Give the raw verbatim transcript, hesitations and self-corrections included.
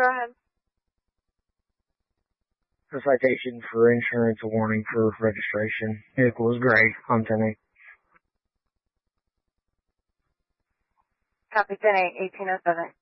Go ahead. A citation for insurance, a warning for registration. Vehicle was gray on ten eight. Copy ten eight, eighteen oh seven.